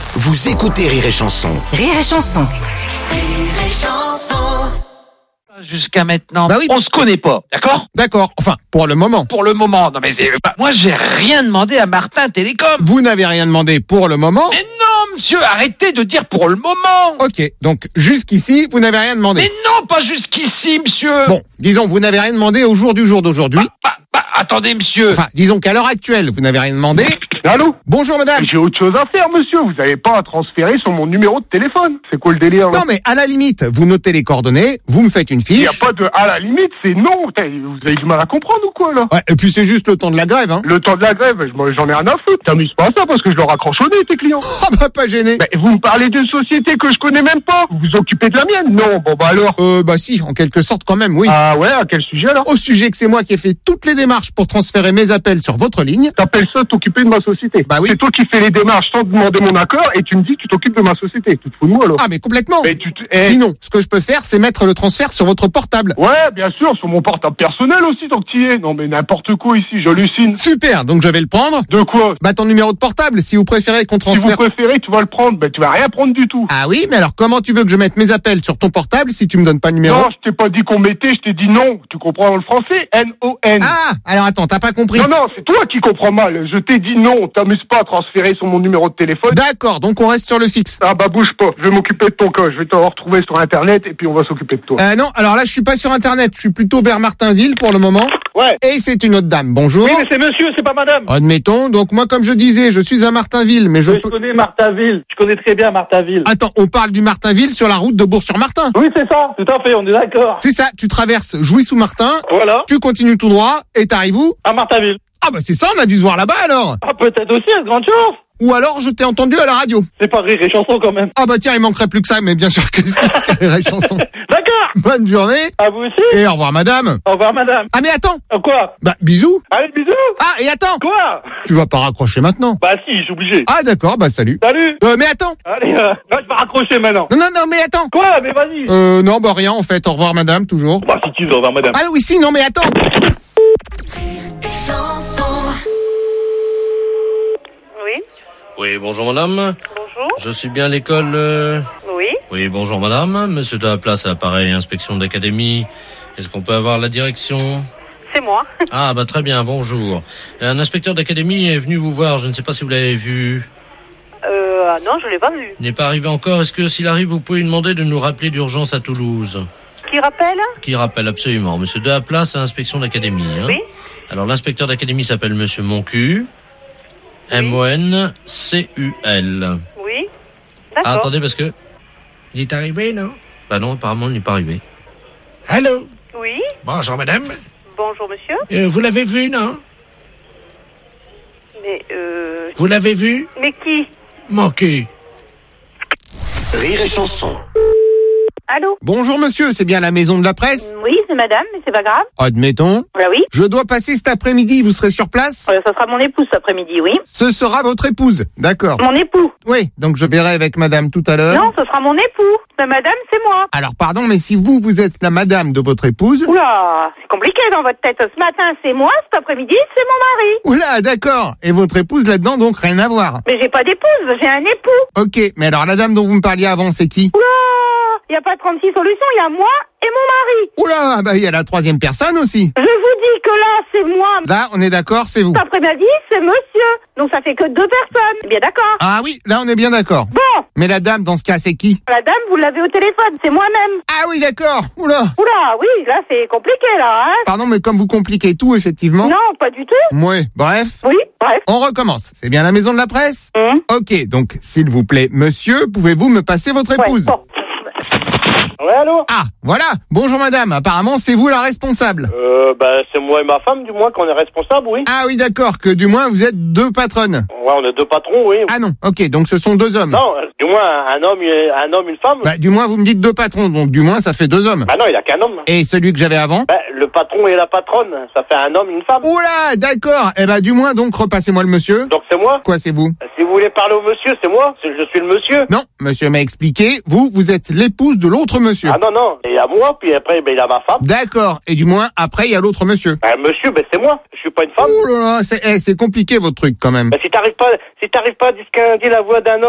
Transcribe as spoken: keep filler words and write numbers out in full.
Vous écoutez Rire et Chanson. Rire et Chanson. Rire et Chanson. Jusqu'à maintenant, Bah oui. on se connaît pas, d'accord? D'accord, enfin, pour le moment. Pour le moment, non mais c'est- bah, moi j'ai rien demandé à Martin Télécom. Vous n'avez rien demandé pour le moment. Mais non, monsieur, arrêtez de dire pour le moment. Ok, donc jusqu'ici, vous n'avez rien demandé. Mais non, pas jusqu'ici, monsieur. Bon, disons, vous n'avez rien demandé au jour du jour d'aujourd'hui. Bah, bah, attendez, monsieur. Enfin, disons qu'à l'heure actuelle, vous n'avez rien demandé. Allô? Bonjour madame. J'ai autre chose à faire, monsieur. Vous n'avez pas à transférer sur mon numéro de téléphone. C'est quoi le délire, là? Non mais à la limite, vous notez les coordonnées, vous me faites une Il fiche. n'y a pas de... À la limite, c'est non. Putain, vous avez du mal à comprendre ou quoi, là? Ouais, et puis c'est juste le temps de la grève, hein. Le temps de la grève, je m'en- j'en ai rien à foutre. T'amuses pas à ça parce que je leur raccroche au nez, tes clients. Ah bah pas gêné. Mais vous me parlez d'une société que je connais même pas. Vous vous occupez de la mienne? Non, bon bah alors. Euh, bah si, en quelque sorte quand même, oui. Ah ouais, à quel sujet, là? Au sujet que c'est moi qui ai fait toutes les démarches pour transférer mes appels sur votre ligne. T'appelles ça t'occuper de ma société? Bah oui. C'est toi qui fais les démarches sans demander mon accord et tu me dis que tu t'occupes de ma société. Tu te fous de moi, alors? Ah mais complètement. Mais tu te... eh. Sinon, ce que je peux faire, c'est mettre le transfert sur votre portable. Ouais, bien sûr, sur mon portable personnel aussi, tant que t'y es. Non mais n'importe quoi ici, j'hallucine. Super, donc je vais le prendre. De quoi? Bah ton numéro de portable, si vous préférez qu'on Si vous transfère. préférez, tu vas le prendre. Ben, tu vas rien prendre du tout. Ah oui, mais alors comment tu veux que je mette mes appels sur ton portable si tu me donnes pas le numéro? Non, je t'ai pas dit qu'on mettait, je t'ai dit non. Tu comprends le français? N O N. Ah, alors attends, t'as pas compris. Non, non, c'est toi qui comprends mal. Je t'ai dit non. T'amuses pas à transférer sur mon numéro de téléphone. D'accord, donc on reste sur le fixe. Ah bah bouge pas. Je vais m'occuper de ton cas. Je vais te retrouver sur Internet et puis on va s'occuper de toi. Euh, non, alors là je suis pas sur internet, je suis plutôt vers Martinville pour le moment. Ouais. Et c'est une autre dame, bonjour. Oui, mais c'est monsieur, c'est pas madame. Admettons, donc moi comme je disais, je suis à Martinville, mais je Oui, je peux... connais Martinville. Je connais très bien Martinville. Attends, on parle du Martinville sur la route de Bourg-sur-Martin. Oui, c'est ça, tout à fait, on est d'accord. C'est ça, tu traverses Jouy-sous-Martin, Voilà, tu continues tout droit, et t'arrives où? à Martinville. Ah bah c'est ça, on a dû se voir là-bas alors. Ah, peut-être aussi, à grande chance. Ou alors je t'ai entendu à la radio. C'est pas Rire et Chanson quand même. Ah bah tiens, il manquerait plus que ça, mais bien sûr que si, c'est la chanson. D'accord. Bonne journée, À vous aussi. et au revoir madame. Au revoir, madame. Ah mais attends, Euh, quoi? bah bisous. Allez, bisous. Ah et attends, Quoi? tu vas pas raccrocher maintenant. Bah si, je suis obligé. Ah d'accord, bah salut. Salut. Euh mais attends, Allez, euh, non, je vais raccrocher maintenant. non non non mais attends. Quoi? Mais vas-y. Euh non bah rien en fait, au revoir madame, toujours. Bah si tu veux, au revoir, madame. Ah oui si, non mais attends. Rire et Chanson. Oui, Oui, bonjour madame. bonjour. Je suis bien à l'école. euh, Oui, Oui, bonjour madame. Monsieur de la place à l'appareil, inspection d'académie. Est-ce qu'on peut avoir la direction? c'est moi. Ah, bah très bien, bonjour. Un inspecteur d'académie est venu vous voir, je ne sais pas si vous l'avez vu. Euh, ah non, je l'ai pas vu. Il n'est pas arrivé encore. Est-ce que s'il arrive, vous pouvez lui demander de nous rappeler d'urgence à Toulouse? Qui rappelle? Qui rappelle absolument. Monsieur de la place à inspection d'académie. Hein. Oui. Alors l'inspecteur d'académie s'appelle Monsieur Moncu. M O N C U L. Oui. Ah, D'accord. attendez, parce que... Il est arrivé, non? Bah non, apparemment, il n'est pas arrivé. Allô? Oui, Bonjour, madame. bonjour monsieur. Euh, vous l'avez vu, non? Mais, euh... Vous l'avez vu? Mais qui? Mon cul. Rire et Chanson. Allô? Bonjour monsieur, c'est bien la maison de la presse? Oui, c'est madame, mais c'est pas grave. Admettons. Bah oui. Je dois passer cet après-midi, vous serez sur place? Euh, ça sera mon épouse cet après-midi, oui. Ce sera votre épouse, d'accord. Mon époux. Oui, donc je verrai avec madame tout à l'heure. Non, ce sera mon époux. Mais madame, c'est moi. Alors pardon, mais si vous, vous êtes la madame de votre épouse... Oula, c'est compliqué dans votre tête. Ce matin, c'est moi. Cet après-midi, c'est mon mari. Oula, d'accord. Et votre épouse là-dedans, donc rien à voir. Mais j'ai pas d'épouse, j'ai un époux. Ok, mais alors la dame dont vous me parliez avant, c'est qui? Oula, il y a pas trente-six solutions, il y a moi et mon mari. Oula, bah il y a la troisième personne aussi. Je vous dis que là, c'est moi. Là, on est d'accord, c'est vous. Cet après-midi, c'est monsieur. Donc ça fait que deux personnes. C'est bien d'accord. Ah oui, là on est bien d'accord. Bon, Mais la dame, dans ce cas, c'est qui? la dame, vous l'avez au téléphone, c'est moi-même. Ah oui, d'accord. Oula. Oula, oui, là, c'est compliqué, là, hein. Pardon, mais comme vous compliquez tout, effectivement. Non, pas du tout. Ouais, bref. Oui, bref. On recommence. C'est bien la maison de la presse? Hum. Ok, donc, s'il vous plaît, monsieur, pouvez-vous me passer votre Ouais, épouse? bon. Ouais, allô? Ah, voilà. Bonjour madame, apparemment c'est vous la responsable. Euh, bah c'est moi et ma femme, du moins, qu'on est responsable, oui. Ah oui, d'accord, que du moins vous êtes deux patronnes. Ouais, on est deux patrons, oui. Ah non, ok, donc ce sont deux hommes. Non, euh, du moins, un homme, et- un homme, une femme. Bah, du moins vous me dites deux patrons, donc du moins ça fait deux hommes. Bah non, il y a qu'un homme. Et celui que j'avais avant? Bah, le patron et la patronne, ça fait un homme, une femme. Oula, d'accord. Eh ben du moins donc repassez-moi le monsieur. Donc c'est moi. Quoi, c'est vous? Si vous voulez parler au monsieur, c'est moi. C'est- Je suis le monsieur. Non, monsieur m'a expliqué, vous, vous êtes l'épouse de l'autre monsieur. Ah non, non, il y a moi, puis après, ben, il y a ma femme. D'accord, et du moins après il y a l'autre monsieur. Bah, monsieur, ben, c'est moi. Je suis pas une femme. Ouh là là, c'est eh, c'est compliqué votre truc quand même. Bah, si t'arrives pas, si t'arrives pas à distinguer la voix d'un homme